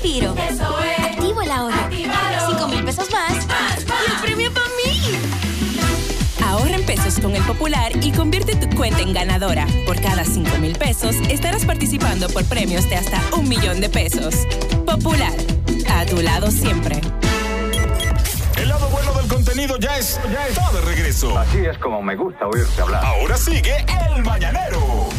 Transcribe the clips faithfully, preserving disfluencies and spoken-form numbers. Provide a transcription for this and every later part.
respiro. Eso es. Activo el ahorro. Actívalo. Cinco mil pesos más. Más, más. Y el premio para mí. Ahorra en pesos con el Popular y convierte tu cuenta en ganadora. Por cada cinco mil pesos estarás participando por premios de hasta un millón de pesos. Popular, a tu lado siempre. El lado bueno del contenido ya, es, ya está de regreso. Así es como me gusta oírte hablar. Ahora sigue El Mañanero.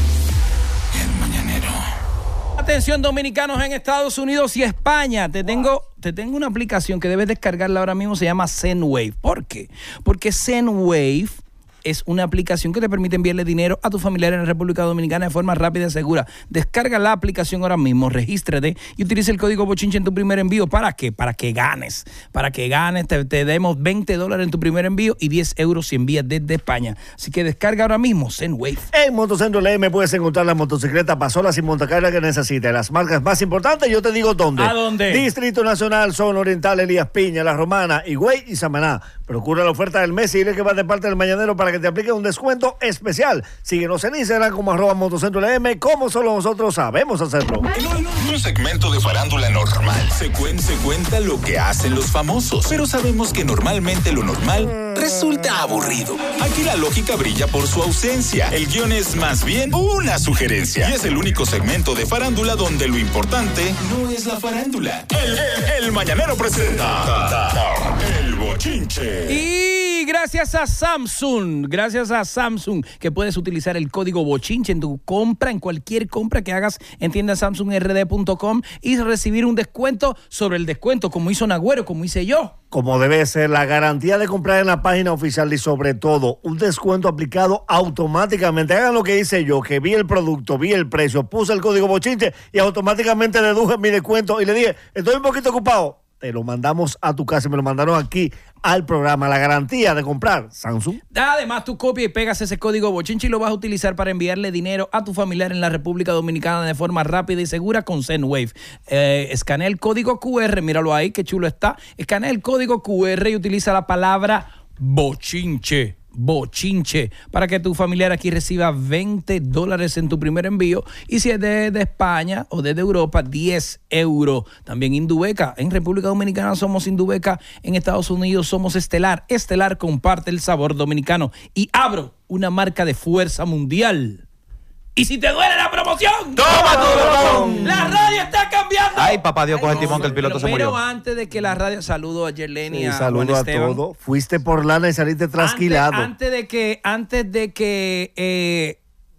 El Mañanero. Atención, dominicanos en Estados Unidos y España. Te tengo, te tengo una aplicación que debes descargarla ahora mismo. Se llama Zenwave. ¿Por qué? Porque Zenwave es una aplicación que te permite enviarle dinero a tus familiares en la República Dominicana de forma rápida y segura. Descarga la aplicación ahora mismo, regístrate y utiliza el código Bochinche en tu primer envío. ¿Para qué? Para que ganes. Para que ganes, te, te demos veinte dólares en tu primer envío y diez euros si envías desde España. Así que descarga ahora mismo Zenwave. En Motocentro L M puedes encontrar la motocicleta pasola sin montacarga que necesites. Las marcas más importantes, yo te digo dónde. ¿A dónde? Distrito Nacional, Zona Oriental, Elías Piña, La Romana, Higüey y Samaná. Procura la oferta del mes y dile que vas de parte del Mañanero para que te aplique un descuento especial. Síguenos en Instagram como arroba Motocentro L M, como solo nosotros sabemos hacerlo. En un, en un segmento de farándula normal se, cuen, se cuenta lo que hacen los famosos, pero sabemos que normalmente lo normal resulta aburrido. Aquí la lógica brilla por su ausencia. El guión es más bien una sugerencia y es el único segmento de farándula donde lo importante no es la farándula. El, el, el Mañanero presenta El Bochinche. Y gracias a Samsung, gracias a Samsung, que puedes utilizar el código Bochinche en tu compra, en cualquier compra que hagas en tienda samsung r d punto com y recibir un descuento sobre el descuento, como hizo Nagüero, como hice yo. Como debe ser, la garantía de comprar en la página oficial y sobre todo un descuento aplicado automáticamente. Hagan lo que hice yo, que vi el producto, vi el precio, puse el código Bochinche y automáticamente deduje mi descuento y le dije, estoy un poquito ocupado. Te lo mandamos a tu casa y me lo mandaron aquí al programa. La garantía de comprar Samsung. Además, tú copias y pegas ese código Bochinche y lo vas a utilizar para enviarle dinero a tu familiar en la República Dominicana de forma rápida y segura con Zenwave. Eh, escanea el código Q R, míralo ahí, qué chulo está. Escanea el código Q R y utiliza la palabra Bochinche. Bochinche, para que tu familiar aquí reciba veinte dólares en tu primer envío y si es de, de España o desde Europa, diez euros. También Indubeca, en República Dominicana somos Indubeca, en Estados Unidos somos Estelar. Estelar comparte el sabor dominicano y abro una marca de fuerza mundial. Y si te duele la promoción, ¡toma tu botón! La radio está cambiando. Ay, papá Dios, coge el timón que el piloto pero, se murió. Pero antes de que la radio, saludo a Yerleni, Sí, a saludo Juan a Esteban. todo. Fuiste por lana y saliste trasquilado. Antes, antes de que, antes de que eh,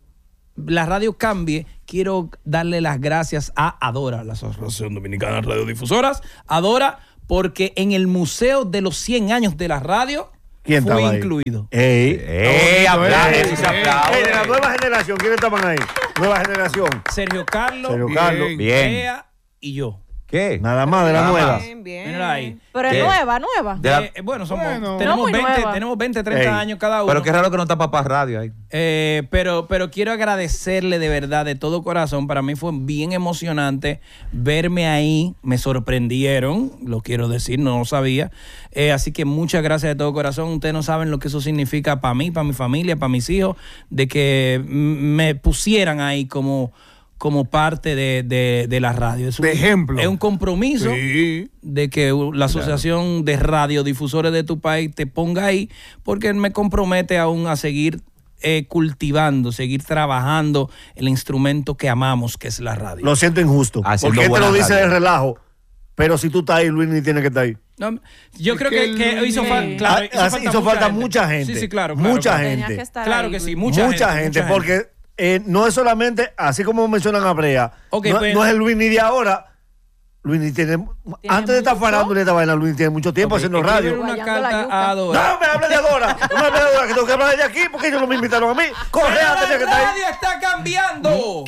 la radio cambie, quiero darle las gracias a Adora, la Asociación Dominicana de Radiodifusoras. Adora, porque en el Museo de los cien años de la radio ¿quién fue estaba ahí? incluido. ¡Ey! ¡Ey! ¡Aplaude! ¡Ey! ¡Se aplaude! ¡Ey! De la nueva generación, ¿quiénes estaban ahí? Nueva generación. Sergio Carlos, Sergio Carlos. Bien. Bea y yo. ¿Qué? Nada más de la Nada nueva. más. Bien, bien. Mírala ahí. Pero ¿Qué? es nueva, nueva. De la- Eh, bueno, somos, Bueno. tenemos, No muy veinte, nueva. tenemos veinte, treinta Ey. años cada uno. Pero qué raro que no está papá radio ahí. Eh, pero, pero quiero agradecerle de verdad, de todo corazón. Para mí fue bien emocionante verme ahí. Me sorprendieron, lo quiero decir, no lo sabía. Eh, así que muchas gracias de todo corazón. Ustedes no saben lo que eso significa para mí, para mi familia, para mis hijos, de que m- me pusieran ahí como, como parte de, de, de la radio. Es un, De ejemplo. Es un compromiso Sí. de que la Asociación de Radiodifusores de tu país te ponga ahí, porque me compromete aún a seguir eh, cultivando, seguir trabajando el instrumento que amamos, que es la radio. Lo siento injusto. Haciendo Porque él te lo buena dice radio. de relajo. Pero si tú estás ahí, Luis ni tiene que estar ahí. No, yo Es creo que que, que el- hizo, Sí. falta claro, Ah, hizo así hizo falta mucha gente. Sí, sí, claro. claro Mucha claro. gente. Tenía que estar Claro ahí, que sí, Luis. mucha, Mucha, gente, gente, mucha porque eh, no es solamente, así como mencionan a Brea, Ok, no, pues- no es el Luis ni de ahora. Luis ni tiene, antes de estar mucho? farándula esta vaina, Luis tiene mucho tiempo Ok, haciendo escribe radio. una Guayando la carta yuca. a Adora. No me hables de Adora, no me hables de Adora, que tengo que hablar de aquí porque ellos no me invitaron a mí. Pero Correa tenía que la estar ahí. radio está cambiando.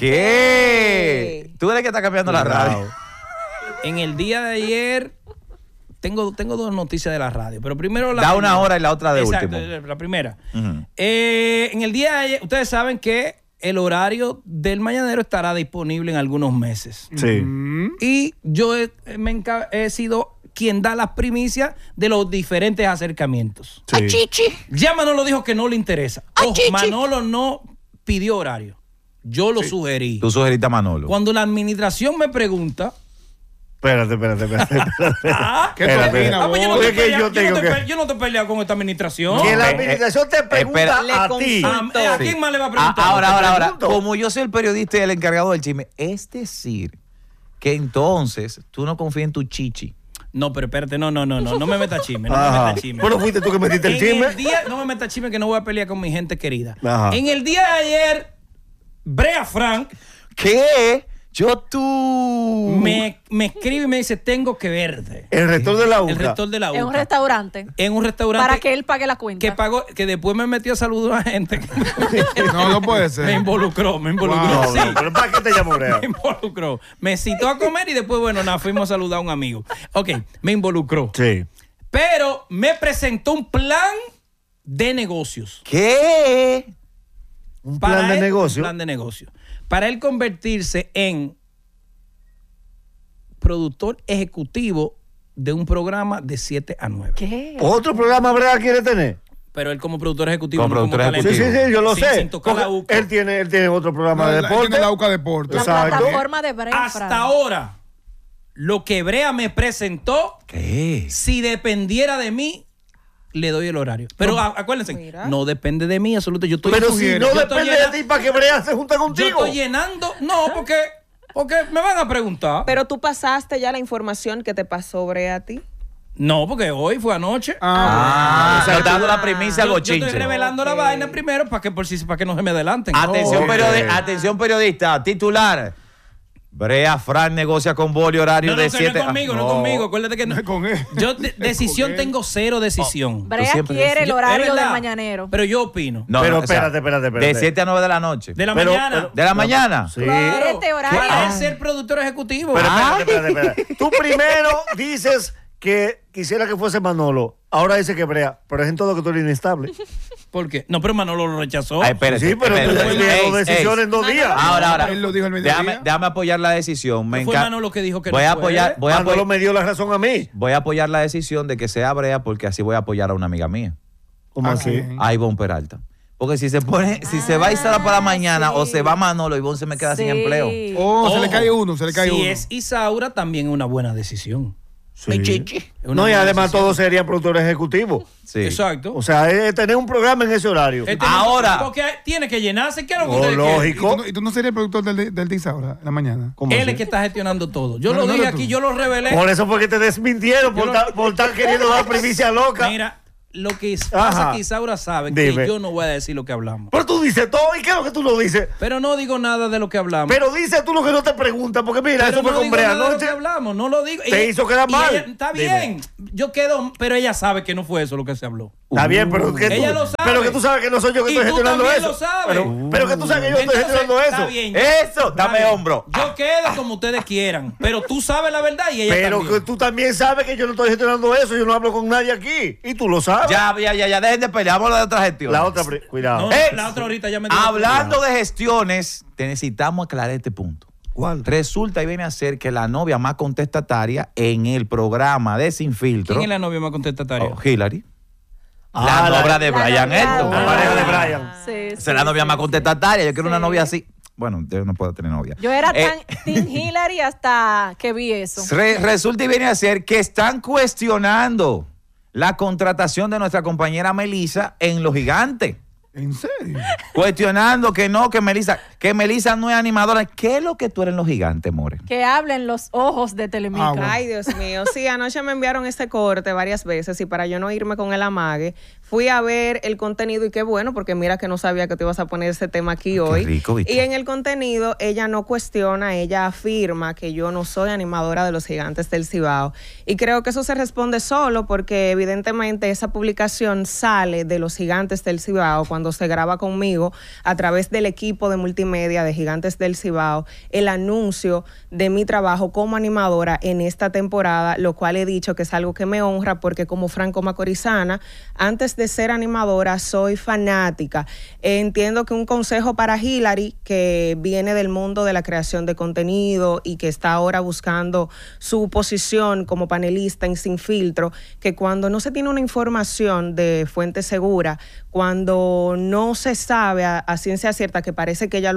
¿Qué? ¿Tú eres que está cambiando la radio? En el día de ayer tengo, tengo dos noticias de la radio, pero primero la Da primera. una hora y la otra de Exacto, último. la primera. Ujú. Eh, en el día de ayer, ustedes saben que el horario del Mañanero estará disponible en algunos meses. Sí. Y yo he, me enca- he sido quien da las primicias de los diferentes acercamientos. Sí. Ya Manolo dijo que no le interesa. Ojo, Manolo no pidió horario. Yo lo sugerí. Tú sugeriste a Manolo. Cuando la administración me pregunta, Espérate, espérate, espérate. espérate. Ah, ¿Qué tú Espérate. opinas, Ah, pues yo no vos? te Es que pelea- yo yo tengo no te que- pe- yo no te he peleado con esta administración. Que la Eh, eh, administración te pregunta espera. a ti. Ah, eh, ¿A Sí. quién más le va a Ah, preguntar? ahora, ahora, ahora, pregunto. como yo soy el periodista y el encargado del chisme, es decir, que entonces tú no confías en tu chichi. No, pero espérate, no, no, no, no, no me metas chisme, no me Ajá. metas chisme. Bueno, fuiste tú que metiste el En chisme. el día, no me metas chisme que no voy a pelear con mi gente querida. Ajá. En el día de ayer, Brea Frank ¿Qué? Yo tú. me, me escribe y me dice, tengo que verte. El rector de la U C A. El rector de la U C A. En un restaurante. En un restaurante. Para que él pague la cuenta. que pagó, que después me metió a saludar a gente. No, no puede ser. Me involucró, me involucró. No, sí. no, pero ¿para qué te llamo, Brea? Me involucró. Me citó a comer y después, bueno, nada, fuimos a saludar a un amigo. Ok, me involucró. Sí. Pero me presentó un plan de negocios. ¿Qué? Un Para plan de él, negocio. Un plan de negocio. Para él convertirse en productor ejecutivo de un programa de siete a nueve. ¿Qué? ¿Otro programa Brea quiere tener? Pero él como productor ejecutivo, Como no como productor talento. Sí, sí, sí, yo lo Sin- sé. sin tocar la Porque UCA. él tiene, él tiene otro programa No, de él deporte. tiene la UCA Deporte. La Exacto. plataforma de Brea Hasta Frank. ahora, lo que Brea me presentó, ¿Qué? si dependiera de mí, le doy el horario. Pero a- acuérdense, Mira. no depende de mí, absolutamente. Yo estoy Pero si sugiere- no yo estoy depende llena- de ti para que Brea se junta Yo contigo. estoy llenando, no, porque, porque me van a preguntar. Pero tú pasaste ya la información que te pasó Brea a ti. No, porque hoy fue anoche. Ah, o sea, le está dando la primicia al yo, yo estoy bochinche. revelando la Ok. vaina primero para que, por si, para que no se me adelanten. Atención, Ok. periodi- atención periodista, titular. Brea Frank negocia con Boli horario No, no, de que no siete. es conmigo, no es conmigo. Acuérdate que no. No es con él. Yo de- decisión con él. tengo cero decisión. Brea siempre quiere el Yo- horario es verdad, del mañanero. Pero yo opino. No, Pero no, o sea, espérate, espérate, espérate. De siete a nueve de la noche. De la Pero- mañana. pero- ¿De la mañana? Sí. Claro. Este horario. Para él ser productor ejecutivo. Pero Ah, espérate, espérate, espérate. Tú primero dices que quisiera que fuese Manolo. Ahora dice que Brea. Pero es en todo que tú eres inestable. ¿por qué? No, pero Manolo lo rechazó. Ay, espérate, Sí, pero tú espérate. tienes Ey, dos ey. decisiones en dos días. Ahora, ahora. Él lo dijo el mediodía. Déjame, déjame apoyar la decisión. Me Fue enca- Manolo que dijo que voy no a apoyar, puede. voy a Manolo apoyar, me dio la razón a mí. voy a apoyar la decisión de que sea Brea porque así voy a apoyar a una amiga mía, ¿Cómo Ah, así? sí. a Ivonne Peralta. Porque si se pone, si se va Isaura para la mañana sí. o se va Manolo, Ivonne se me queda sin Sí. empleo. Oh, se le Ojo, cae uno, se le cae si uno. es Isaura, también es una buena decisión. Sí. chichi. Es una No, y buena además decisión. todos serían productores ejecutivos. Sí. Exacto. O sea, es tener un programa en ese horario. Este- Ahora. Porque tiene que llenarse. ¿Qué es lo que Oh, ustedes quieren? ¿Y lógico. tú, no, y tú no serías el productor del, del Diz ahora, en la mañana? ¿Cómo Él así? es que está gestionando todo. Yo No, lo no dije eres aquí, tú. yo lo revelé. Por eso fue que te desmintieron por, Yo lo- ta- por estar queriendo dar primicia loca. Mira, lo que pasa Ajá. es que Isaura sabe Dime. que yo no voy a decir lo que hablamos. Pero tú dices todo. ¿Y qué es lo que tú no dices? Pero no digo nada de lo que hablamos. Pero dices tú lo que no te preguntan. Porque mira, Pero eso fue no con digo Brea nada de lo anoche. que hablamos, no lo digo. Te hizo quedar y mal. ella- está Dime. bien, yo quedo, pero ella sabe que no fue eso lo que se habló. Está bien, pero que, Ella tú, lo sabe. pero que tú sabes que no soy yo que Y estoy tú gestionando también eso. lo sabes. Pero, pero que tú sabes que yo Entonces, estoy gestionando está eso. bien. Eso, Está dame bien. hombro. Yo quedo como ustedes quieran, pero tú sabes la verdad y ella Pero también. que tú también sabes que yo no estoy gestionando eso. Yo no hablo con nadie aquí. Y tú lo sabes. Ya, ya, ya, ya, dejen de pelear, vamos a la otra gestión. La otra, pri- cuidado. No, Eh, la otra ahorita ya me dijo- Hablando de gestiones, te necesitamos aclarar este punto. ¿Cuál? Resulta y viene a ser que la novia más contestataria en el programa de Sin Filtro, ¿Quién es la novia más contestataria? oh, Hillary, Ah, la la- novia de La Brian novia- Elton. La pareja de Brian. Sí, Esa sí, es la novia sí, más sí. contestataria. Yo quiero una Sí. novia así. Bueno, yo no puedo tener novia. Yo era Eh, tan Team Hillary hasta que vi eso. Re- resulta y viene a ser que están cuestionando la contratación de nuestra compañera Melissa en Los Gigantes. ¿En serio? Cuestionando que no, que Melissa, que Melissa no es animadora. ¿Qué es lo que tú eres en Los Gigantes, More? Que hablen los ojos de Telemica. Ah, bueno. Ay, Dios mío. Sí, anoche me enviaron este corte varias veces y para yo no irme con el amague, fui a ver el contenido y qué bueno, porque mira que no sabía que te ibas a poner ese tema aquí hoy. rico, ¿viste? Y en el contenido ella no cuestiona, ella afirma que yo no soy animadora de los Gigantes del Cibao. Y creo que eso se responde solo porque evidentemente esa publicación sale de los Gigantes del Cibao cuando se graba conmigo a través del equipo de multimedia de Gigantes del Cibao el anuncio de mi trabajo como animadora en esta temporada, lo cual he dicho que es algo que me honra porque como franco macorizana, antes de ser animadora soy fanática. Entiendo que un consejo para Hillary, que viene del mundo de la creación de contenido y que está ahora buscando su posición como panelista en Sin Filtro, que cuando no se tiene una información de fuente segura, cuando no se sabe a, a ciencia cierta, que parece que ella lo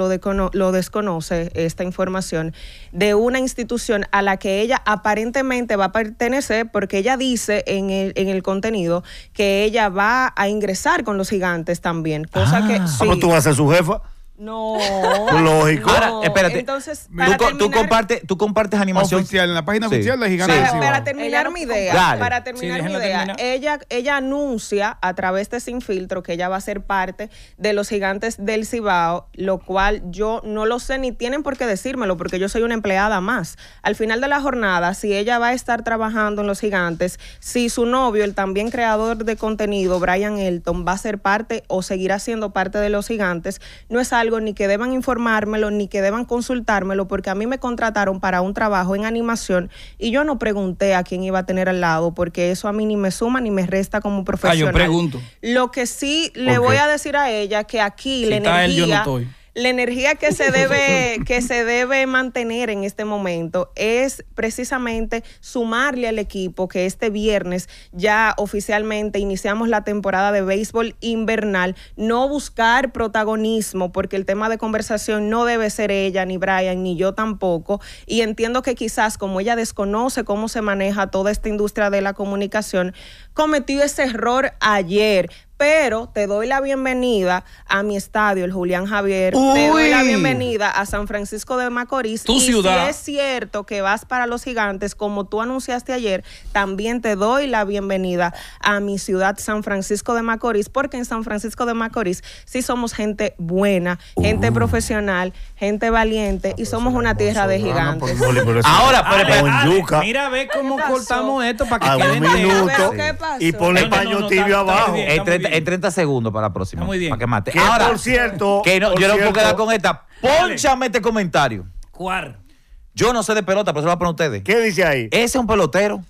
lo, decono- lo desconoce, esta información, de una institución a la que ella aparentemente va a pertenecer, porque ella dice en el, en el contenido que ella va a ingresar con los gigantes también, cosa Ah. que Ah, sí. pero tú vas a ser su jefa. No. Lógico. no. Ahora, espérate. Entonces, Tú, para co- tú terminar- compartes, tú compartes animación Oficial, en la página Sí. oficial de Gigantes Sí. del Para, Cibao. para terminar Ella no mi idea, Dale. para terminar Sí, mi déjenla idea, terminar. ella, ella anuncia a través de Sin Filtro que ella va a ser parte de los Gigantes del Cibao, lo cual yo no lo sé ni tienen por qué decírmelo porque yo soy una empleada más. Al final de la jornada, si ella va a estar trabajando en los Gigantes, si su novio, el también creador de contenido, Brian Elton, va a ser parte o seguirá siendo parte de los Gigantes, no es algo ni que deban informármelo ni que deban consultármelo, porque a mí me contrataron para un trabajo en animación y yo no pregunté a quién iba a tener al lado, porque eso a mí ni me suma ni me resta como Ah, profesional. yo pregunto. Lo que sí le ¿Por voy qué? a decir a ella que aquí Si la está él, yo no energía, estoy. la energía que se debe que se debe mantener en este momento es precisamente sumarle al equipo que este viernes ya oficialmente iniciamos la temporada de béisbol invernal, no buscar protagonismo porque el tema de conversación no debe ser ella ni Brian ni yo tampoco, y entiendo que quizás como ella desconoce cómo se maneja toda esta industria de la comunicación, cometió ese error ayer. Pero te doy la bienvenida a mi estadio, el Julián Javier. Uy. Te doy la bienvenida a San Francisco de Macorís. Tu y ciudad. si es cierto que vas para los Gigantes, como tú anunciaste ayer, también te doy la bienvenida a mi ciudad, San Francisco de Macorís, porque en San Francisco de Macorís sí somos gente buena, gente profesional, gente valiente y somos una tierra de gigantes. Ahora, pero, pero- con Ale, yuca. mira, ve cómo ¿Qué pasó? cortamos esto para A que un quede entero. minuto Pero, ¿qué pasó? y pone No, no, paño no, no, tibio está- está abajo. bien. en, treinta, en treinta segundos para la próxima. Está muy bien. Para que mate. Que Ahora, por cierto, que no, por yo no puedo cierto, quedar con esta. Pónchame este comentario. ¿Cuál? Yo no sé de pelota, pero se lo voy a poner a ustedes. ¿Qué dice ahí? Ese es un pelotero.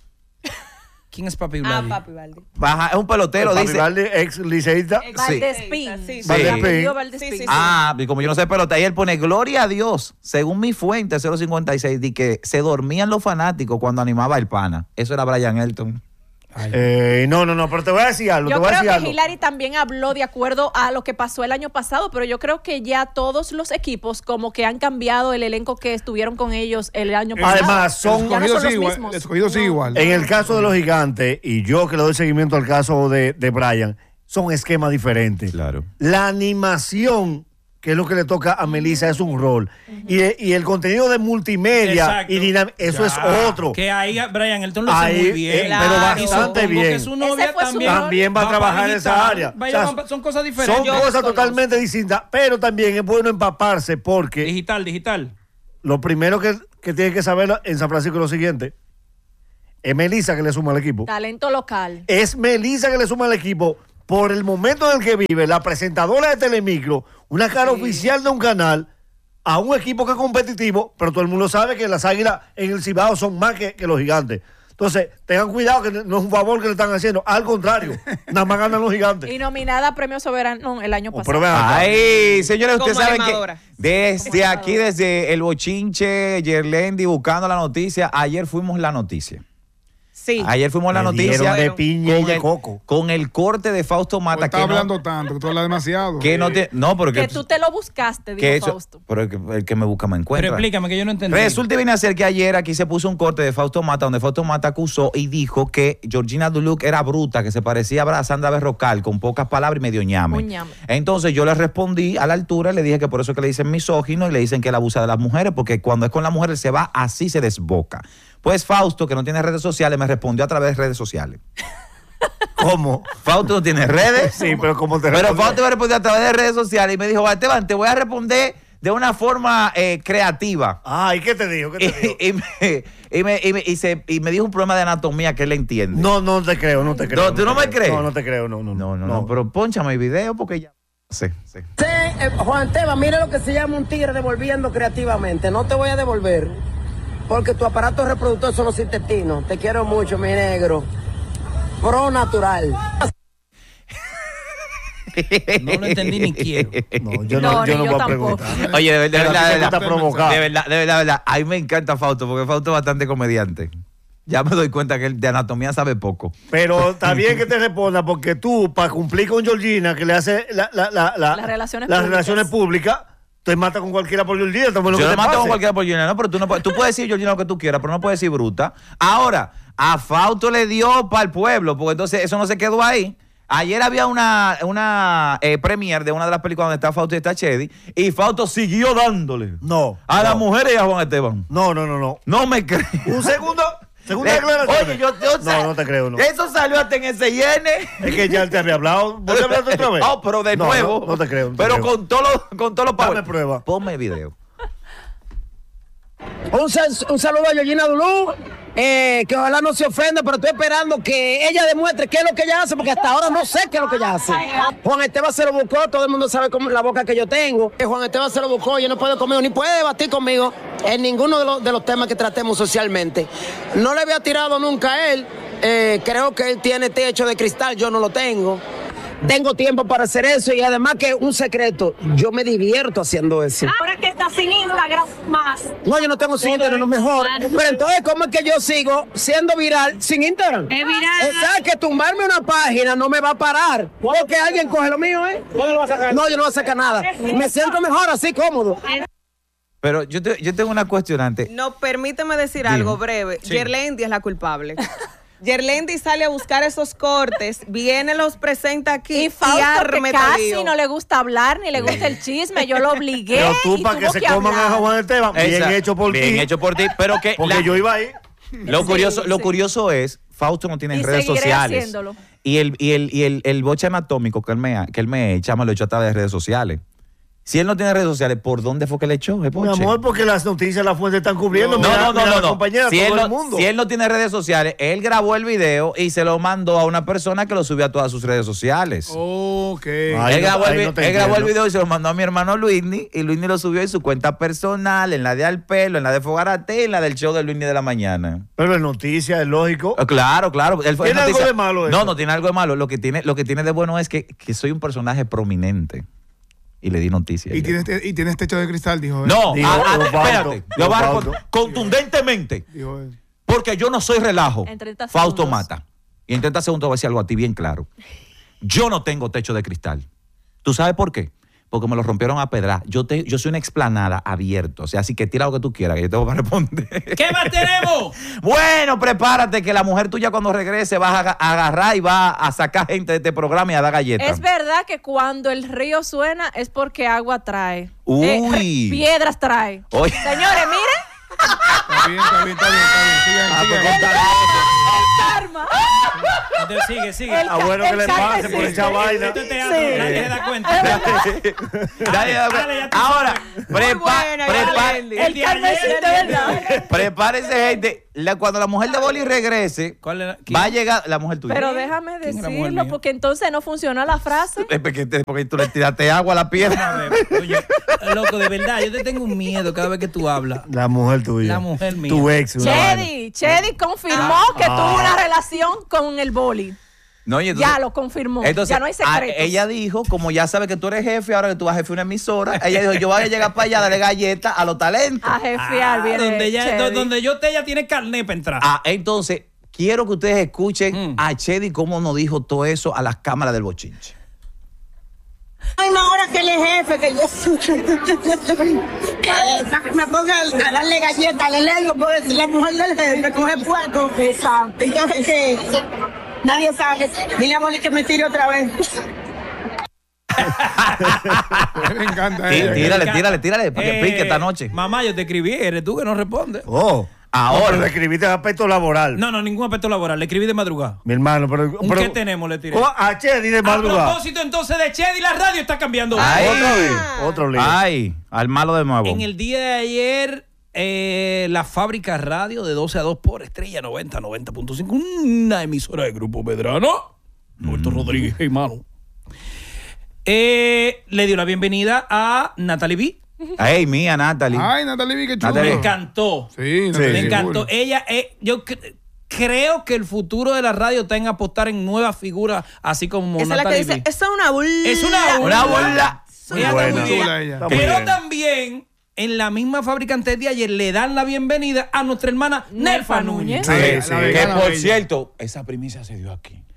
¿Quién es Papi Ah, Vladi? papi Valdi. Baja, es un pelotero, Papi dice. Valde, ex liceísta. Valdespín. Sí, sí. Valdespín. Apellido Valdespín. Sí, sí, sí. Ah, y como yo no sé de pelota, y él pone gloria a Dios. Según mi fuente, cero cincuenta y seis, di que se dormían los fanáticos cuando animaba el pana. Eso era Brian Elton. Eh, no, no, no, pero te voy a decir algo. te Yo voy a creo decir que algo. Hilary también habló de acuerdo a lo que pasó el año pasado, pero yo creo que ya todos los equipos como que han cambiado el elenco que estuvieron con ellos el año pasado. Además, son- ya no Escogido son sí los igual. mismos. Escogido sí No. igual. En el caso de los gigantes, y yo que le doy seguimiento al caso de, de Brian, son esquemas diferentes. Claro. La animación, que es lo que le toca a Melissa, es un rol. y, y el contenido de multimedia Exacto. y dinámica, eso Ya. es otro. Que ahí Brian Elton lo hace Ahí, muy bien. eh, pero Y bastante supongo bien. que su novia Ese fue su también, rol. También va a trabajar en esa digital. área. Vaya, O sea, son cosas diferentes. Son Yo cosas desconozco. totalmente distintas, pero también es bueno empaparse porque Digital, digital. lo primero que, que tiene que saber en San Francisco es lo siguiente. Es Melissa que le suma al equipo. Talento local. Es Melissa que le suma al equipo por el momento en el que vive, la presentadora de Telemicro, una cara oficial de un canal, a un equipo que es competitivo, pero todo el mundo sabe que las Águilas en el Cibao son más que, que los gigantes. Entonces, tengan cuidado que no es un favor que le están haciendo, al contrario, nada más ganan los gigantes. Y nominada a Premio Soberano el año Oh, pasado. pero vean acá. Ay, señores, ustedes Como saben que animadora. desde aquí, desde el bochinche, Yerlendi, buscando la noticia, ayer fuimos la noticia. Sí. Ayer fuimos la Me dieron noticia de piña y con de el, coco. con el corte de Fausto Tú Mata. estás Que no, hablando tanto, que tú hablas demasiado. que no, te- no, porque Que tú te lo buscaste, que dijo eso- Fausto. pero el que, el que me busca me Pero encuentra. explícame que yo no entendí. Resulta y viene a ser que ayer aquí se puso un corte de Fausto Mata, donde Fausto Mata acusó y dijo que Georgina Duluc era bruta, que se parecía a Sandra Berrocal, con pocas palabras y medio ñame. Un ñame. Entonces yo le respondí a la altura, le dije que por eso es que le dicen misógino y le dicen que él abusa de las mujeres, porque cuando es con la mujer él se va así, se desboca. Pues Fausto, que no tiene redes sociales, me respondió a través de redes sociales. ¿Cómo? Fausto no tiene redes. Sí, pero ¿cómo te Pero respondió? Fausto me respondió a través de redes sociales y me dijo, Esteban, te voy a responder de una forma eh, creativa. Ah, ¿y qué te digo? ¿Qué te digo? Y, y me, y, me, y, me, y se- y me dijo un problema de anatomía que él entiende. No, no te creo, no te creo. No, ¿tú no te me creo. crees? No, no te creo, no, no. No, no, no, pero ponchame el video porque ya. Sí, sí. Sí, eh, Juan Esteban, mire lo que se llama un tigre devolviendo creativamente. No te voy a devolver porque tu aparato reproductor son los intestinos. Te quiero mucho, mi negro. Pro natural. No lo entendí ni quiero. No, yo no, No, yo ni no yo voy a tampoco. preguntar. Oye, de verdad, de Pero verdad, a ti de te verdad, gusta provocar. de verdad, de verdad, de verdad. A mí me encanta Fausto porque Fausto es bastante comediante. Ya me doy cuenta que él de anatomía sabe poco. Pero está bien que te responda porque tú, para cumplir con Georgina, que le hace la- la- la- la- Las relaciones las públicas. relaciones públicas, Te mata con cualquiera por Georgina. Yo no mato con cualquiera por Georgina, no, pero tú, no puedes, tú puedes decir Georgina lo que tú quieras, pero no puedes decir bruta. Ahora, a Fausto le dio para el pueblo, porque entonces eso no se quedó ahí. Ayer había una, una eh, premiere de una de las películas donde está Fausto y está Chedi, y Fausto siguió dándole. No. A no. las mujeres y a Juan Esteban. No, no, no, no. No me crees. Un segundo. Segunda Eh, declaración. Oye, yo, yo No, no te creo, no. Eso salió hasta en ese I N. Es que ya te había hablado. ¿Vos te hablaste otra vez? No, pero de No, nuevo. No, no te creo. No te pero creo. con todos los con todos los Dame power. prueba. Ponme video. Un, sal- un saludo a Georgina Dulú, eh, que ojalá no se ofenda, pero estoy esperando que ella demuestre qué es lo que ella hace, porque hasta ahora no sé qué es lo que ella hace. Juan Esteban se lo buscó, todo el mundo sabe cómo la boca que yo tengo. Eh, Juan Esteban se lo buscó, yo no puedo conmigo, ni puede debatir conmigo en ninguno de los, de los temas que tratemos socialmente. No le había tirado nunca a él, eh, creo que él tiene techo de cristal, yo no lo tengo. Tengo tiempo para hacer eso y además que un secreto, yo me divierto haciendo eso. Ahora que está sin Instagram más. No, yo no tengo sin Instagram, no mejor. Pero entonces, ¿cómo es que yo sigo siendo viral sin Instagram? Es viral. O sea, que tumbarme una página no me va a parar. Porque alguien coge lo mío, ¿eh? ¿Cuándo lo va a sacar? No, yo no voy a sacar nada. Me siento mejor así, cómodo. Pero yo, te, yo tengo una cuestionante. No, permíteme decir Dime. algo breve. Sí. Yerlendi es la culpable. Yerlendi sale a buscar esos cortes, viene, los presenta aquí Y Fausto, que arme casi todío. no le gusta hablar ni le gusta el chisme, yo lo obligué. Pero tú, y para que tuvo se coman hablar. a Juan Esteban, bien Esa- hecho por ti. Bien hecho por ti, pero que Porque la- yo iba ahí. Lo Sí, curioso, lo sí. curioso es, Fausto no tiene Y redes seguiré sociales. haciéndolo. Y el, y el, y el, el boche anatómico que él me, que él me echa, me lo echó a través de redes sociales. Si él no tiene redes sociales, ¿por dónde fue que le echó? Mi amor, porque las noticias, las fuentes están cubriendo. No, Mira- no, no, mira no, la no. compañera, Si, todo él el no, mundo. si él no tiene redes sociales, él grabó el video y se lo mandó a una persona que lo subió a todas sus redes sociales. Ok. Ahí él no- grabó, el, ahí vi- no te él grabó el entiendo. video y se lo mandó a mi hermano Luisni, y Luisni lo subió en su cuenta personal, en la de Al Pelo, en la de Fogarate, en la del show de Luisni de la mañana. Pero es noticia, es lógico. Ah, Claro, claro. Él fue- ¿Tiene él algo noticia- de malo eso? No, no tiene algo de malo. Lo que tiene, lo que tiene de bueno es que, que soy un personaje prominente. Y le di noticias. Y tienes, y tienes techo de cristal, dijo él. No, Dijo, ah, ah, dijo Fausto, espérate. Yo dijo voy a Fausto. responder contundentemente. Dijo él. Porque yo no soy relajo. En treinta Fausto segundos. mata. Y en treinta segundos voy a decir algo a ti bien claro. Yo no tengo techo de cristal. ¿Tú sabes por qué? Porque me lo rompieron a pedrar. Yo, te, yo soy una explanada abierto. O sea, así que tira lo que tú quieras, que yo te voy a responder. ¿Qué más tenemos? Bueno, prepárate que la mujer tuya cuando regrese va a aga- a agarrar y va a sacar gente de este programa y a dar galletas. Es verdad que cuando el río suena es porque agua trae. Uy. Eh, re- piedras trae. Oye. Señores, miren. Está bien, está bien, está bien, está bien. Sigan, Ah, pues, sigan. contar El karma. Entonces, sigue, sigue. El Ah, bueno, que le el pase por sí. esa vaina. Esto es teatro, Sí. nadie se da cuenta. Dale, dale. Dale, ya tú Ahora, sabes. prepa- buena, prepa- Yarlendi. El El de carmesí, de ayer. verdad. prepárese, gente. La- cuando la mujer de Boli regrese, ¿Cuál era? ¿Quién? va a llegar la mujer tuya. Pero déjame ¿Quién era mujer decirlo, mía? porque entonces no funciona la frase. Es porque, te- porque tú le tiraste agua a la pierna. A ver, oye, loco, de verdad, yo te tengo un miedo cada vez que tú hablas. La mujer tuya. La mujer mía. Tu ex. una vaina. Chedi, Chedi confirmó que Ah. tuvo una relación con el boli. No, y entonces- Ya lo confirmó. Entonces, ya no hay a- secretos. ella dijo, como ya sabe que tú eres jefe, ahora que tú vas a jefe de una emisora, ella dijo, yo voy a llegar para allá a darle galletas a los talentos. A jefear, Ah, viene donde, ya, Chedi. donde yo te ya tiene carnet para entrar. Ah, entonces, quiero que ustedes escuchen Mm. a Chedi cómo nos dijo todo eso a las cámaras del bochinche. Ay, no, ahora que él es jefe, que yo que me ponga a darle galletas, le leo, pues la mujer del jefe coge puerco. Exacto. Entonces, que nadie sabe. Dile a Boli que me tire otra vez. Me encanta Tí- ella. Tírale, tírale, tírale, para que Eh, pique esta noche. Mamá, yo te escribí, eres tú que no respondes. Oh. Ahora. Ahora le escribiste el aspecto laboral. No, no, ningún aspecto laboral. Le escribí de madrugada. Mi hermano, pero. ¿Un pero qué tenemos? Le tiré. ¿Cómo? A Chedi de A madrugada. propósito entonces de Chedi, la radio está cambiando. Ay. Otra vez. Otro lío. Ay, al malo de nuevo. En el día de ayer, eh, la fábrica radio de doce a dos por Estrella noventa, noventa punto cinco, una emisora de Grupo Medrano, Roberto Rodríguez, hey, mano. Eh, le dio la bienvenida a Natalie B. Ay, mía, Natalie. Ay, Natalie, vi que chulo. Natalie. Me encantó. Sí, Natalie, Me sí, encantó. cool. Ella, eh, yo cre- creo que el futuro de la radio está en apostar en nuevas figuras, así como Esa es la que Natalie dice, B. eso es una burla. Es una Una burla. burla. Ella está buena. muy bien. Chula ella. Está muy Pero bien. también en la misma fábrica antes de ayer le dan la bienvenida a nuestra hermana Nelfa Nelfa Núñez. Núñez. Sí, La- sí. la Que vegana por bella. cierto, esa primicia se dio aquí.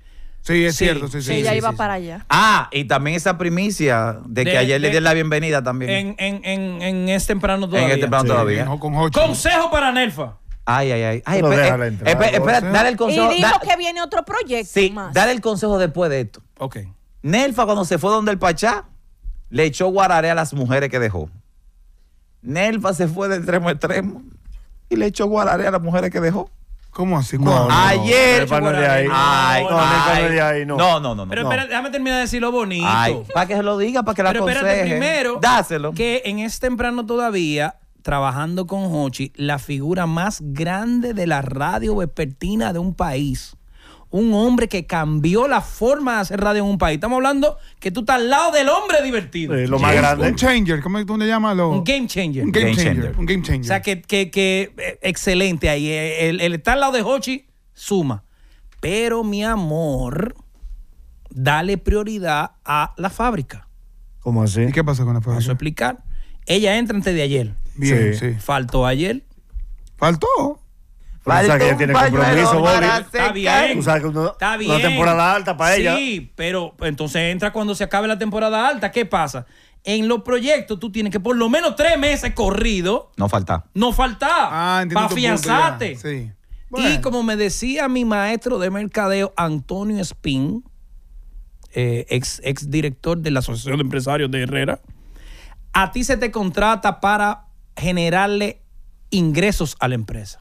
Sí, es Sí, cierto. Sí, sí, Sí, ella sí, iba sí, para allá. Ah, y también esa primicia de, De- que ayer le de- dieron la bienvenida también. En, en, en, en es temprano todavía. En este temprano sí. todavía. Con- con Hochi. Consejo para Nelfa. Ay, ay, ay. ay Pero espe- déjala eh, entrar, espe- espera, José. dale el consejo. Y dijo da- que viene otro proyecto sí, más. dale el consejo después de esto. Ok. Nelfa, cuando se fue donde el Pachá, le echó guararé a las mujeres que dejó. Nelfa se fue de extremo a extremo y le echó guararé a las mujeres que dejó. ¿Cómo así? No, ¿Cuándo? no, Ayer. Nelfa no es de ahí. Ay, No, Nelfa no es de ay. ahí, no. No, no, no. no. Pero no. espera, déjame terminar de decir lo bonito. Ay, para que se lo diga, para que la Pero espérate, aconseje. primero, Dáselo. que en es temprano todavía, trabajando con Hochi, la figura más grande de la radio vespertina de un país. Un hombre que cambió la forma de hacer radio en un país. Estamos hablando que tú estás al lado del hombre divertido. Sí, lo más Un- grande. Un changer, ¿cómo tú le llamas? Lo- Un game changer. Un game, Game changer. changer. Un game changer. O sea, que, que, que eh, excelente ahí. Eh, El, el estar al lado de Hochi suma. Pero, mi amor, dale prioridad a la fábrica. ¿Cómo así? ¿Y qué pasa con la Paso a fábrica? explicar. Ella entra antes de ayer. Bien, Sí. sí. Faltó ayer. Faltó. Pero tú sabes que ella tiene compromiso, Bobby. Está bien. Tú sabes que uno- Está bien. una temporada alta para ella. Sí, pero entonces entra cuando se acabe la temporada alta. ¿Qué pasa? En los proyectos tú tienes que por lo menos tres meses corrido No falta. no faltar Ah, entiendo para tu punto ya. afianzarte. Sí. Y Bueno. como me decía mi maestro de mercadeo, Antonio Espín, eh, ex, ex director de la Asociación de Empresarios de Herrera, a ti se te contrata para generarle ingresos a la empresa.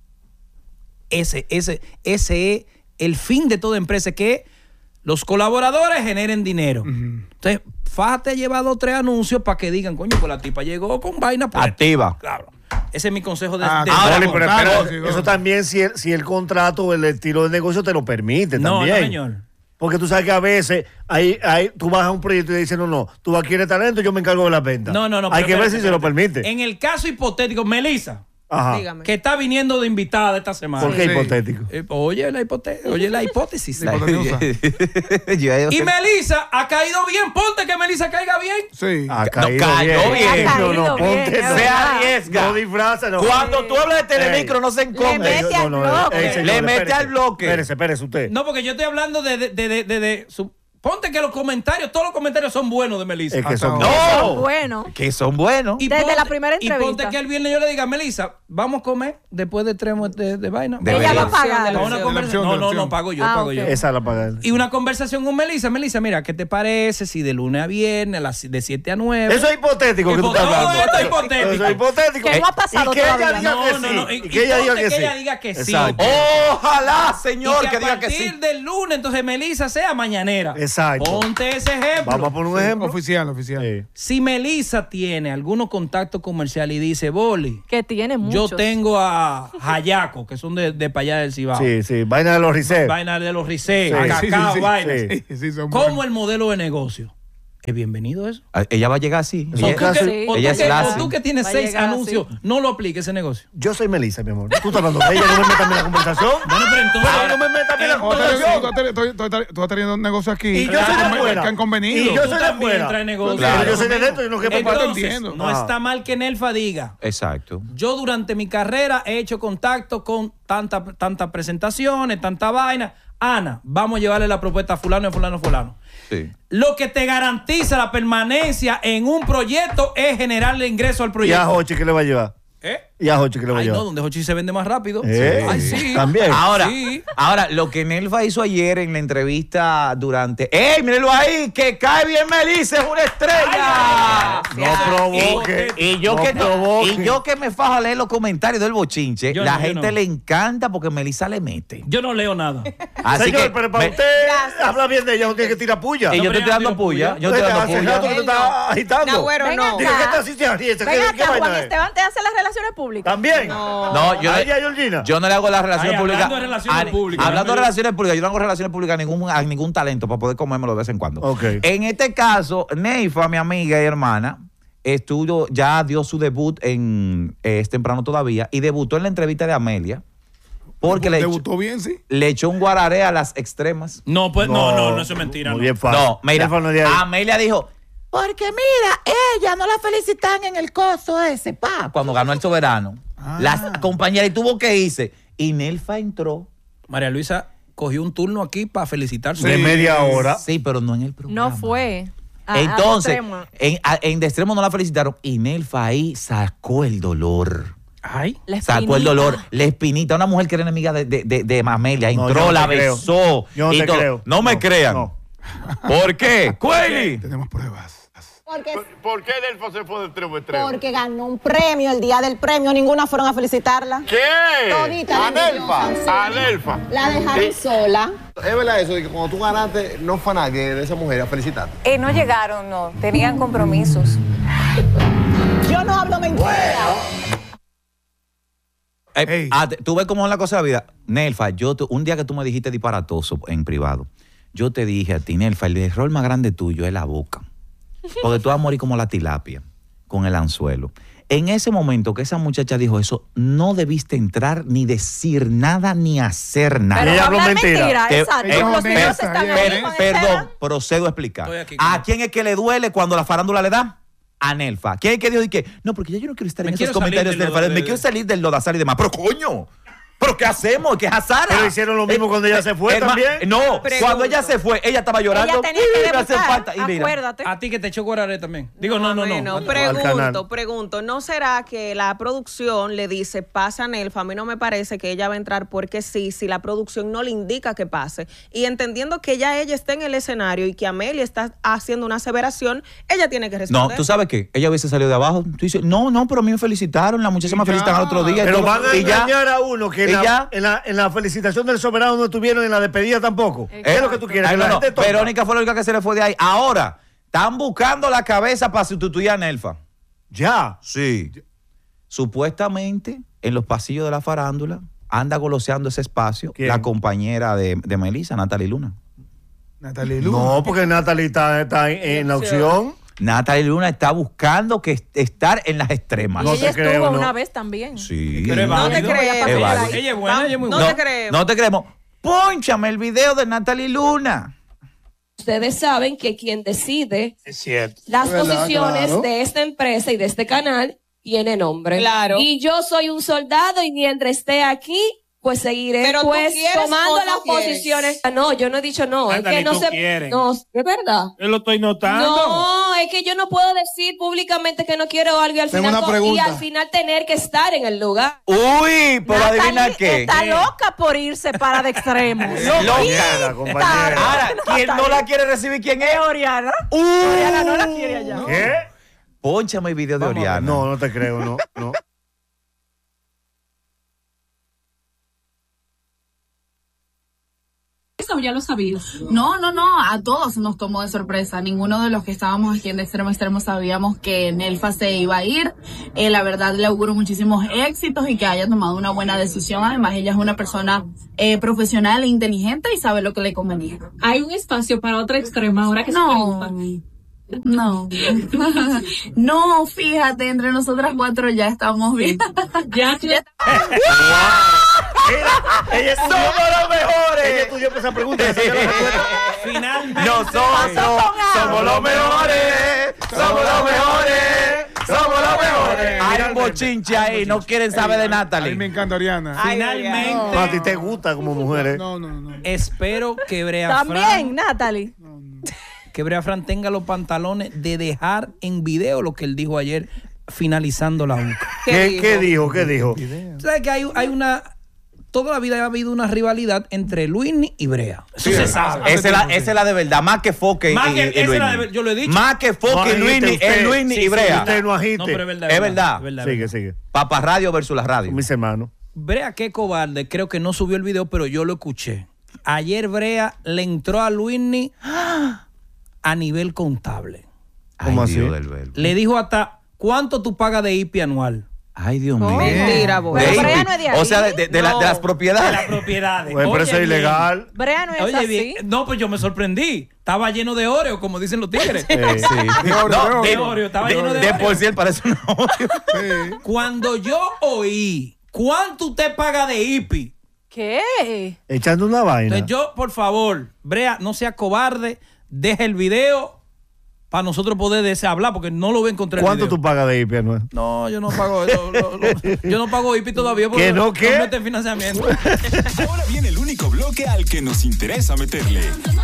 Ese, ese, ese es el fin de toda empresa, que los colaboradores generen dinero. Entonces, fájate a llevar dos o tres anuncios para que digan, coño, pues la tipa llegó con vaina. Pues, Activa. claro. Ese es mi consejo de, Ah, de- ahora, Boli, de- pero claro, espera, sí, eso bueno. también si el, si el contrato o el estilo de negocio te lo permite No, también. no, señor. Porque tú sabes que a veces hay, hay, tú vas a un proyecto y dices, no, no, tú adquieres talento, yo me encargo de las ventas. No, no, no. Hay pero que ver espérate, si se lo espérate. permite. En el caso hipotético, Melissa, Ajá. Dígame. que está viniendo de invitada esta semana. ¿Por qué Sí. hipotético? Eh, oye, la hipote- oye la hipótesis. La hipotenusa. Yo- Y Melissa ha caído bien. Ponte que Melissa caiga bien. Sí. Ha No, caído cayó bien. bien. Ha No, no, caído ponte. bien, no. es Se verdad. arriesga. No disfraza, no. Cuando tú hablas de Telemicro, no se Le encoge. mete al bloque. ey, señor, Le mete espérese. al bloque. Espérese, espérese usted. No, porque yo estoy hablando de, de, de, de- de- de su- Ponte que los comentarios, todos los comentarios son buenos de Melissa. Es que Hasta son... ahora. No. Bueno. Que son buenos. Y Desde ponte- la primera Y ponte entrevista. que el viernes yo le diga, Melissa, vamos a comer después de tres de, de vaina. Debería. Ella va a pagar. Para una De la conversación. opción, No, de la no, opción. no, pago yo, Ah, pago ok. yo. Esa es la paga. Y una conversación con Melissa. Melissa, mira, ¿qué te parece si de lunes a viernes, a las- de siete a nueve? Eso es hipotético que tú Hipo- estás no, hablando. esto es hipotético. Eso es hipotético. Que no ha pasado y que ella todavía. diga No, que no, sí. no, y- Y que ella y diga ponte que que sí. ella diga que sí. Exacto. Ojalá, señor, Y que, que, diga a que partir sí. del lunes, entonces Melissa sea mañanera. Exacto. Ponte ese ejemplo. Vamos a poner un ejemplo. Oficial, oficial. Sí. Si Melissa tiene algunos contactos comerciales y dice, Boli, Que tiene muchos. yo tengo a Hayaco, que son de, de para allá del Cibao. Sí, sí. Vaina de los riseos. Vaina de los Rizé, Sí, cacao, sí, sí, sí. vaina. Sí. Sí, sí, son ¿Cómo buenos. el modelo de negocio? Es bienvenido eso. Ah, Ella va a llegar así. Eso O Ella- tú, caso- que, Sí. o tú Ella es que- lassi. o tú que tienes Va a seis llegar anuncios, así. no lo aplique ese negocio. Yo soy Melissa, mi amor. Tú estás hablando de ella, no me metas en la conversación. Bueno, pero entonces... Pero no me metas en la Tú estás teniendo- conversación. tú estás teniendo- tú estás- tú estás teniendo un negocio aquí. Y yo soy de que han- afuera. que han convenido. Y yo Tú soy de también afuera. traes negocio. Claro, Claro. yo soy de dentro y no que me Entonces, Entonces, entiendo. no Ah. está mal que Nelfa diga, Exacto. yo durante mi carrera he hecho contacto con tantas tantas presentaciones, tanta vaina. Ana, vamos a llevarle la propuesta a fulano, a fulano, a fulano. Sí. Lo que te garantiza la permanencia en un proyecto es generarle ingreso al ¿Y a proyecto. Hochi qué le va a llevar? ¿Eh? ¿Y a Hochi qué le va a Ay, no, llevar? donde Hochi se vende más rápido. Eh, Ay, sí. también. Ahora, Sí. ahora, lo que Nelfa hizo ayer en la entrevista durante. ¡Ey, mírenlo ahí! ¡Que cae bien Melissa! ¡Es una estrella! No provoque. Y, y yo no que no- provoque. y yo que me fajo a leer los comentarios del bochinche, Yo la no, yo gente no. le encanta porque Melissa le mete. Yo no leo nada. Así Señor, que. pero para me- usted habla bien de ella, no tiene que tirar puya. y yo No, te pero estoy ella dando tira puya. puya. Yo te estoy Hace dando rato que puya. te está agitando. Nagüero, Ven no. acá. Dice que está así, se arriesga. Ven ¿Qué, qué acá, vaina Juan es? Esteban te hace las relaciones públicas. También. No, yo, A ella, Georgina. yo no le hago las relaciones Ay, públicas. hablando de relaciones a- públicas, Hablando de déjame- relaciones públicas, yo no hago relaciones públicas a ningún, a ningún talento para poder comérmelo de vez en cuando. Ok. En este caso, Neifa, mi amiga y hermana, estuvo, ya dio su debut en eh, Es Temprano Todavía y debutó en la entrevista de Amelia porque le echó, Debutó bien, sí. le echó un guararé a las extremas. No, pues, no, no, no, eso es mentira. Muy no. bien fácil. No, mira, Teléfono de ahí. Amelia dijo, porque mira, ella no la felicitan en el coso ese, pa, cuando ganó el Soberano. Ah. Las compañeras, y tuvo que irse. Y Nelfa entró. María Luisa cogió un turno aquí para felicitarse. De media hora. Sí, pero no en el programa. No fue. A- Entonces, a extremo. en, a- en De Extremo no la felicitaron y Nelfa ahí sacó el dolor. Ay. La Sacó el espinita. dolor, la espinita, una mujer que era enemiga de, de, de, de Amelia, No, entró, yo no la te creo. besó. Yo no y te todo. creo. No me No, crean. no. ¿Por qué? Cueli. Tenemos pruebas. Porque, ¿Por qué Nelfa se fue de extremo a extremo? porque ganó un premio el día del premio, ninguna fueron a felicitarla. ¿Qué? Todita ¿A la Nelfa? envidiosas, sí. ¿A Nelfa? La dejaron Sí. sola. ¿Es verdad eso de que cuando tú ganaste no fue nadie de esa mujer a felicitarte? Eh, no llegaron, no. Tenían compromisos. Yo no hablo mentira. Eh, Ey. ah, te- tú ves cómo es la cosa de la vida. Nelfa, yo te- un día que tú me dijiste disparatoso en privado, yo te dije a ti, Nelfa, el error más grande tuyo es la boca. Porque tú vas a morir como la tilapia, con el anzuelo. En ese momento que esa muchacha dijo eso, no debiste entrar ni decir nada ni hacer nada. Pero Ella no habló hablar mentira. mentira, Te- exacto. Ella Los es videos honesta, están ella ahí es Per- con perdón, Esteban. procedo a explicar. Estoy aquí, ¿A ¿cómo? quién es que le duele cuando la farándula le da? A Nelfa. ¿Quién es que dijo y que no, porque ya yo no quiero estar Me en esos quiero salir comentarios del de lodo Nelfa, de- me quiero salir del lodazal y demás. Pero coño, ¿pero qué hacemos? ¿Qué es Azara? Pero hicieron lo mismo cuando ella se fue Herma- también. No, Pregunto. cuando ella se fue, ella estaba llorando. Ella tenía "Uy, que me hace debutar, falta". Y mira, acuérdate. A ti que te echó Guararé también. Digo, no, no, no. Bueno, A- al pregunto, canal. pregunto, ¿no será que la producción le dice pasa a Nelfa? A mí no me parece que ella va a entrar porque sí, si la producción no le indica que pase. Y entendiendo que ya ella está en el escenario y que Amelia está haciendo una aseveración, ella tiene que no, responder. tú sabes qué, ella hubiese salido de abajo. Tú dices, no, no, pero a mí me felicitaron, la muchacha me Y ya. felicitan al otro día. y Pero todo, van a y ya. engañar a uno que en Y la, ya. en, la, en la felicitación del soberano no estuvieron, en la despedida tampoco. ¿Qué es lo que tú quieres? Ay, Que no, la no, gente tonta. Verónica fue la única que se le fue de ahí. Ahora, están buscando la cabeza para sustituir a Nelfa. Ya. Sí. Supuestamente, en los pasillos de la farándula, anda goloseando ese espacio ¿Quién? la compañera de, de Melissa, Natalie Luna. Natalie Luna. No, porque Natalie está, está en, en la opción. Natalie Luna está buscando que est- estar en las extremas. Y No ella te estuvo creo, ¿no? una vez también. Sí. Pero es No te válido. creemos. Es válido. Ella es buena, ella es muy No buena. te creemos. No te creemos. Pónchame el video de Natalie Luna. Ustedes saben que quien decide Es cierto. las Es verdad, posiciones claro. de esta empresa y de este canal tiene nombre. Claro. Y yo soy un soldado y mientras esté aquí, pues seguiré Pero tú pues quieres tomando o no las quieres. posiciones. Ah, no, yo no he dicho no. Ándale, es que no tú se. quieres. No, es verdad. Yo lo estoy notando. No, es que yo no puedo decir públicamente que no quiero algo y al, Tengo final, una co- y pregunta. al final tener que estar en el lugar. Uy, pero Natalie adivina qué. está loca por irse para de extremo. Compañera, compañera. Ahora, ¿quién no la quiere recibir? ¿Quién es? Oriana. Uy. Oriana no la quiere allá. ¿Qué? Pónchame el video de Vamos a ver. Oriana. No, no te creo, no. no. Eso ya lo sabía. No, no, no, a todos nos tomó de sorpresa. Ninguno de los que estábamos aquí en De Extremo a Extremo sabíamos que Nelfa se iba a ir. Eh, la verdad le auguro muchísimos éxitos y que haya tomado una buena decisión. Además, ella es una persona eh, profesional e inteligente y sabe lo que le convenía. Hay un espacio para otra extrema ahora que No. se pregunta. No, no, fíjate, entre nosotras cuatro ya estamos bien. Ya, ya. Ella, ella estudió, ¡Somos los mejores! ella estudió para esa pregunta. esa era la respuesta. Finalmente. Nosotros somos los mejores, somos los mejores, somos los mejores. Hay un bochinche ahí, no quieren saber de A mí me Natalie. encanta Oriana. Finalmente. No, a ti te gusta como mujer, ¿eh? No, no, no. Espero que Brea También, Fran, Natalie. que Brea Fran tenga los pantalones de dejar en video lo que él dijo ayer finalizando la U C A. ¿Qué, ¿Qué dijo? ¿Qué dijo? ¿Sabes que hay, hay una... Toda la vida ha habido una rivalidad entre Luismi y Brea. Eso Sí, se sabe. Esa es la, esa es la de verdad, más que Foque Más y, que- y esa es la de Luismi. ver- yo lo he dicho. Más que No Foque y agite Luismi, usted. es Luismi Sí, y sí, Brea. usted no agite. No, pero es verdad. Es verdad. es verdad, Sigue, es verdad. sigue. Papa Radio versus la radio. Mis hermanos. Brea, qué cobarde. Creo que no subió el video, pero yo lo escuché. Ayer Brea le entró a Luismi a nivel contable. ¿Cómo Ay, así? Dios del verbo. Le dijo hasta, ¿cuánto tú pagas de I P I anual? Ay, Dios mío. Mentira, boy. De Pero Brea I P I. no es de ahí. O sea, de, de- de la- No. de las propiedades. De las propiedades. Pues, pero eso Oye es bien. ilegal. Brea no es Oye así. bien, no, pues yo me sorprendí. Estaba lleno de Oreo, como dicen los tigres. Eh, sí. De Oreo, No, de De Oreo. Oreo, estaba de, lleno de de Oreo. por sí él parece un Oreo. Sí. Cuando yo oí, ¿cuánto usted paga de I P I? ¿Qué? Echando una vaina. Entonces yo, por favor, Brea, no sea cobarde, deje el video para nosotros poder de ese hablar, porque no lo voy a encontrar. ¿Cuánto tú pagas de I P I, Anuel? No, yo no pago lo, lo, lo, yo no pago I P I todavía porque ¿Que no qué? no mete financiamiento. Ahora viene el único bloque al que nos interesa meterle.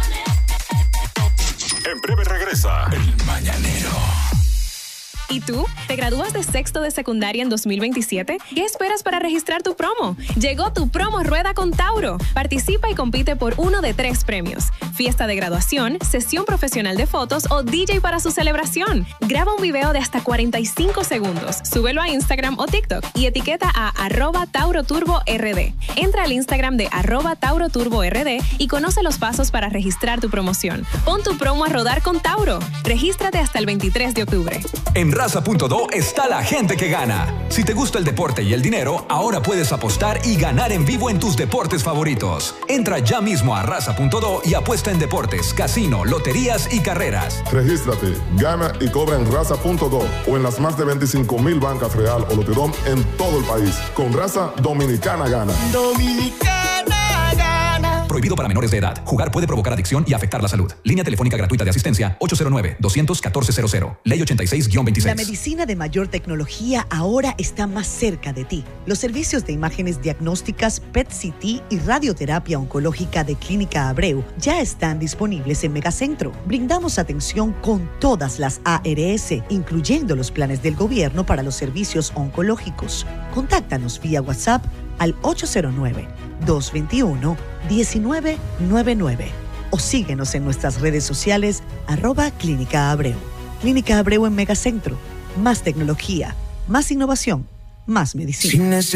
En breve regresa El Mañanero. ¿Y tú? ¿Te gradúas de sexto de secundaria en dos mil veintisiete? ¿Qué esperas para registrar tu promo? Llegó tu promo Rueda con Tauro. Participa y compite por uno de tres premios. Fiesta de graduación, sesión profesional de fotos o D J para su celebración. Graba un video de hasta cuarenta y cinco segundos. Súbelo a Instagram o TikTok y etiqueta a arroba tauroturbord. Entra al Instagram de arroba tauroturbord y conoce los pasos para registrar tu promoción. Pon tu promo a rodar con Tauro. Regístrate hasta el veintitrés de octubre. En Raza punto do está la gente que gana. Si te gusta el deporte y el dinero, ahora puedes apostar y ganar en vivo en tus deportes favoritos. Entra ya mismo a Raza punto do y apuesta en deportes, casino, loterías y carreras. Regístrate, gana y cobra en Raza punto do o en las más de veinticinco mil bancas Real o Lotedom en todo el país. Con Raza, Dominicana gana. Dominicana gana. Prohibido para menores de edad. Jugar puede provocar adicción y afectar la salud. Línea telefónica gratuita de asistencia ocho cero nueve, dos uno cuatro cero cero. Ley ochenta y seis guión veintiséis. La medicina de mayor tecnología ahora está más cerca de ti. Los servicios de imágenes diagnósticas, P E T C T y radioterapia oncológica de Clínica Abreu ya están disponibles en Megacentro. Brindamos atención con todas las A R S, incluyendo los planes del gobierno para los servicios oncológicos. Contáctanos vía WhatsApp al ocho cero nueve, dos dos uno, uno nueve nueve nueve o síguenos en nuestras redes sociales arroba Clínica Abreu. Clínica Abreu en Megacentro. Más tecnología, más innovación, más medicina.